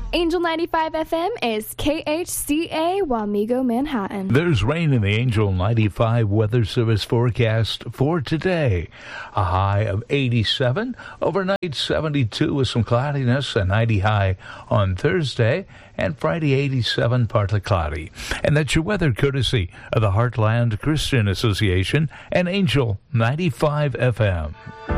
Angel 95 FM is KHCA Wamego, Manhattan. There's rain in the Angel 95 Weather Service forecast for today. A high of 87, overnight 72 with some cloudiness, a 90 high on Thursday, and Friday 87, partly cloudy. And that's your weather courtesy of the Heartland Christian Association and Angel 95 FM.